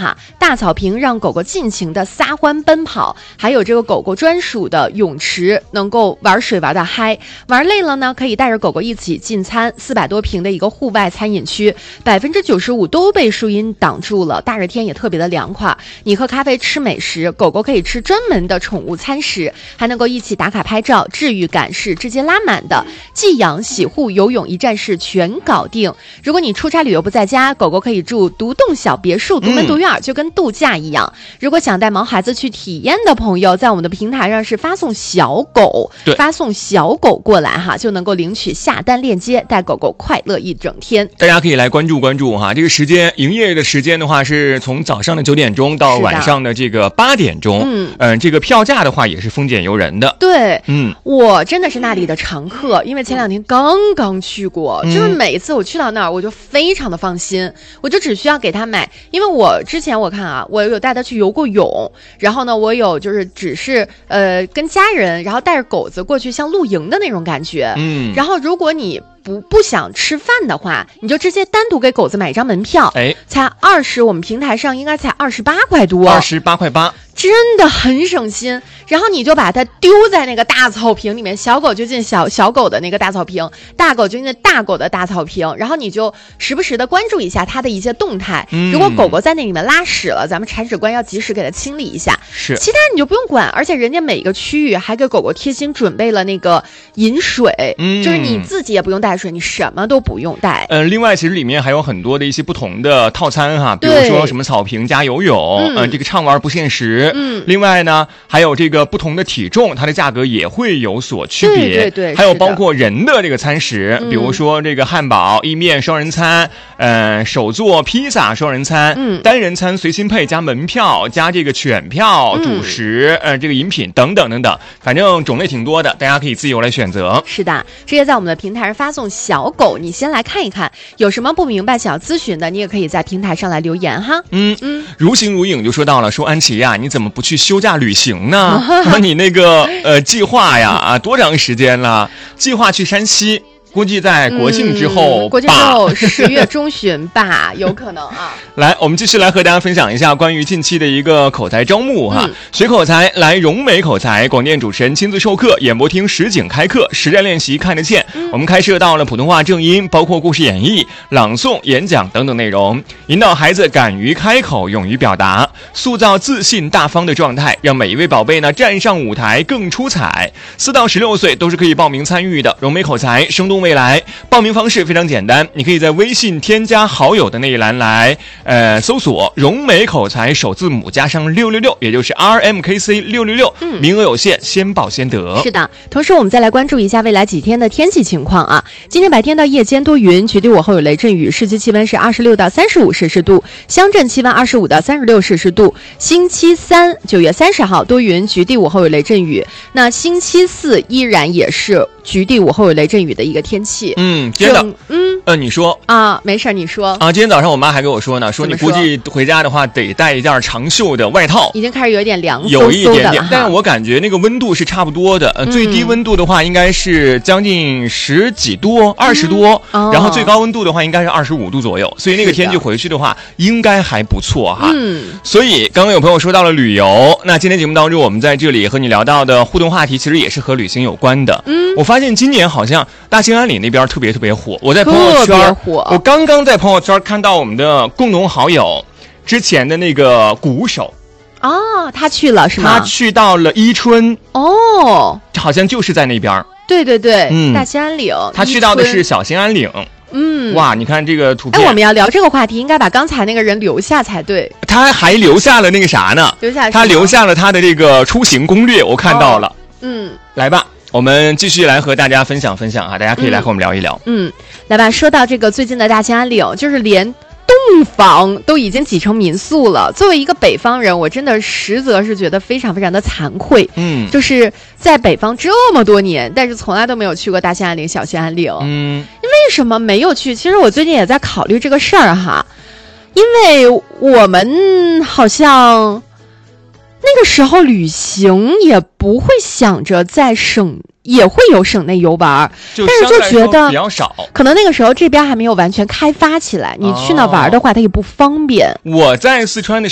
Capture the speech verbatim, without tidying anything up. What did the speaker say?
哈，大草坪让狗狗尽情的撒欢奔跑，还有这个狗狗专属的泳池，能够玩水玩的嗨。玩累了呢，可以带着狗狗一起进餐，四百多平的一个户外餐饮区，百分之九十五都被树荫挡住了，大热天也特别的凉快。你喝咖啡吃美食，狗狗可以吃专门的宠物餐食，还能够一起打卡拍照，治愈感是直接拉满的。寄养、洗护、游泳一站式全搞定。如果你出差旅游不在家，狗狗可以住独栋小别墅，独门独院，就跟度假一样。如果想带毛孩子去体验的朋友，在我们的平台上是发送小狗，发送小狗过来哈，就能够领取下单链接，带狗狗快乐一整天。 大家可以来关注关注哈，这个时间营业的时间的话是从早上的九点钟到晚上的这个八点钟。嗯嗯、呃，这个票价的话也是丰俭由人的。 对，嗯，我真的是那里的常客，因为前两天刚刚去过，嗯、就是每一次我去到那儿，我就非常的放心，我就只需要给他买，因为我之前我看啊，我有带他去游过泳，然后呢，我有就是只是呃跟家人，然后带着狗子过去像露营的那种感觉，嗯，然后如果你不不想吃饭的话，你就直接单独给狗子买一张门票，哎，才二十，我们平台上应该才二十八块多， 二十八块八。 真的很省心，然后你就把它丢在那个大草坪里面，小狗就进小小狗的那个大草坪，大狗就进大狗的大草坪，然后你就时不时的关注一下它的一些动态。嗯、如果狗狗在那里面拉屎了，咱们铲屎官要及时给它清理一下。 是， 其他你就不用管，而且人家每个区域还给狗狗贴心准备了那个饮水，嗯、就是你自己也不用带水，你什么都不用带。 呃，另外其实里面还有很多的一些不同的套餐哈，比如说什么草坪加游泳，嗯、呃，这个畅玩不限时。嗯，另外呢，还有这个不同的体重，它的价格也会有所区别。 对对对， 还有包括人的这个餐食，比如说这个汉堡、意面双人餐，呃，手做披萨双人餐，嗯，单人餐随心配加门票加这个犬票、主食，呃，这个饮品等等等等，反正种类挺多的，大家可以自由来选择。 是的，直接在我们的平台上发送小狗，你先来看一看，有什么不明白想要咨询的，你也可以在平台上来留言哈。 嗯嗯，如形如影就说到了，说安琪呀，你怎么不去休假旅行呢？你那个呃计划呀啊多长时间了？计划去山西。估计在国庆之后、 嗯、国庆之后十月中旬吧有可能啊。 来，我们继续来和大家分享一下关于近期的一个口才招募哈。嗯、学口才来融美口才广电主持人亲自授课，演播厅实景开课，实战练习看得见。嗯、我们开设到了普通话正音，包括故事演绎、朗诵、演讲等等内容，引导孩子敢于开口，勇于表达，塑造自信大方的状态，让每一位宝贝呢站上舞台更出彩。四到十六岁都是可以报名参与的，融美口才生动未来。报名方式非常简单，你可以在微信添加好友的那一栏来呃搜索融美口才首字母加上六六六，也就是 R M K C 六六六，嗯，名额有限，先报先得。 是的，同时我们再来关注一下未来几天的天气情况啊。今天白天到夜间多云，局地午后有雷阵雨，市区气温是二十六到三十五摄氏度，乡镇气温二十五到三十六摄氏度。星期三九月三十号多云，局地午后有雷阵雨。那星期四依然也是局地午后有雷阵雨的一个天气。 嗯，今天早嗯呃你说啊，没事你说啊。今天早上我妈还跟我说呢，说你估计回家的话得带一件长袖的外套， 已经开始有一点凉飕飕的有一点点，但是我感觉那个温度是差不多的，呃，最低温度的话应该是将近十几度、二十多，嗯、然后最高温度的话应该是二十五度左右，所以那个天气回去的话应该还不错哈。嗯，所以刚刚有朋友说到了旅游，那今天节目当中我们在这里和你聊到的互动话题其实也是和旅行有关的。嗯，我发现今年好像大兴安岭那边特别特别火，我在朋友圈，我刚刚在朋友圈看到我们的共同好友之前的那个鼓手， 哦，他去了是吗？ 他去到了伊春， 哦， 好像就是在那边。 对对对，嗯，大兴安岭， 他去到的是小兴安岭。嗯，哇，你看这个图片。 哎，我们要聊这个话题，应该把刚才那个人留下才对。 他还留下了那个啥呢？ 留下他留下了他的这个出行攻略，我看到了。哦、 嗯， 来吧。我们继续来和大家分享分享啊，大家可以来和我们聊一聊。 嗯，嗯来吧，说到这个最近的大兴安岭，就是连洞房都已经挤成民宿了。作为一个北方人，我真的实则是觉得非常非常的惭愧。嗯，就是在北方这么多年，但是从来都没有去过大兴安岭、小兴安岭。嗯，为什么没有去？其实我最近也在考虑这个事儿哈，因为我们好像那个时候旅行也不会想着在省，也会有省内游玩，但是就觉得比较少， 可能那个时候这边还没有完全开发起来，你去那玩的话它也不方便。 我在四川的